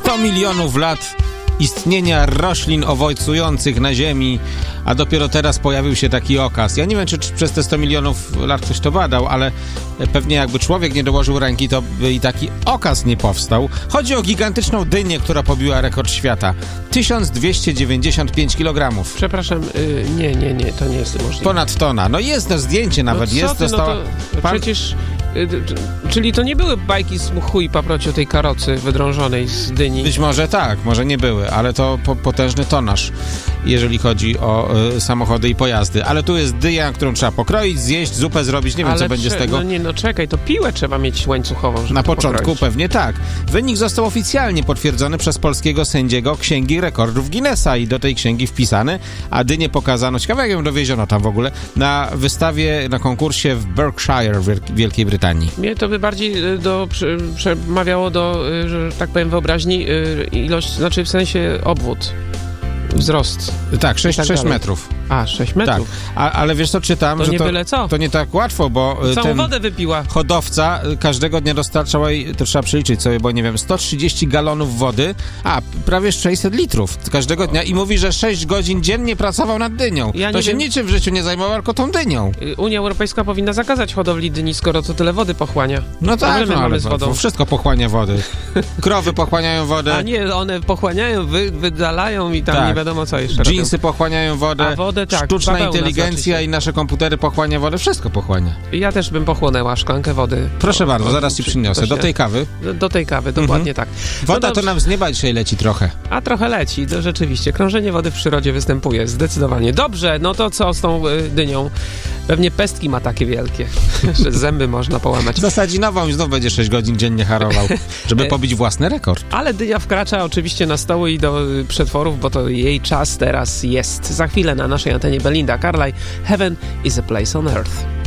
100 milionów lat istnienia roślin owocujących na ziemi, a dopiero teraz pojawił się taki okaz. Ja nie wiem, czy przez te 100 milionów lat ktoś to badał, ale pewnie jakby człowiek nie dołożył ręki, to by i taki okaz nie powstał. Chodzi o gigantyczną dynię, która pobiła rekord świata. 1295 kg. Przepraszam, nie, to nie jest możliwe. Ponad tona. No jest, zdjęcie nawet jest. Dostała... Przecież... Czyli to nie były bajki z mchu i paproci o tej karocy wydrążonej z dyni? Być może tak, może nie były, ale to potężny tonaż, jeżeli chodzi o samochody i pojazdy. Ale tu jest dynia, którą trzeba pokroić, zjeść, zupę zrobić, nie wiem, co będzie z tego. Czekaj, to piłę trzeba mieć łańcuchową, żeby na to początku pokroić. Pewnie tak. Wynik został oficjalnie potwierdzony przez polskiego sędziego Księgi Rekordów Guinnessa i do tej księgi wpisany, a dynię pokazano, ciekawe jak ją dowieziono tam w ogóle, na wystawie, na konkursie w Berkshire w Wielkiej Brytanii. Mnie to by bardziej przemawiało do, że tak powiem, wyobraźni ilość, znaczy w sensie obwód, wzrost. Tak, 6 metrów. A, 6 metrów. Tak. Ale wiesz co, czytam, to że nie byle co. To nie tak łatwo, bo całą wodę wypiła. Hodowca każdego dnia dostarczał jej, to trzeba przeliczyć sobie, bo nie wiem, 130 galonów wody, prawie 600 litrów każdego dnia i mówi, że 6 godzin dziennie pracował nad dynią. To się niczym w życiu nie zajmował, tylko tą dynią. Unia Europejska powinna zakazać hodowli dyni, skoro to tyle wody pochłania. No tak, ale z wodą. Wszystko pochłania wody. Krowy pochłaniają wodę. A nie, one pochłaniają, wydalają i tam nie wiadomo co jeszcze Dżinsy pochłaniają wodę. A wodę tak. Sztuczna inteligencja i nasze komputery pochłania wodę. Wszystko pochłania. Ja też bym pochłonęła szklankę wody. Proszę bardzo, zaraz ci przyniosę. Do tej kawy? Do tej kawy, dokładnie tak. Woda to nam z nieba dzisiaj leci trochę. A trochę leci, to rzeczywiście. Krążenie wody w przyrodzie występuje, zdecydowanie. Dobrze, no to co z tą dynią? Pewnie pestki ma takie wielkie, że zęby można połamać. Zasadzi nową i znów będzie 6 godzin dziennie harował, żeby pobić własny rekord. Ale dynia wkracza oczywiście na stoły i do przetworów, bo to jej czas teraz jest. Za chwilę na naszej antenie Belinda Carlisle, Heaven is a Place on Earth.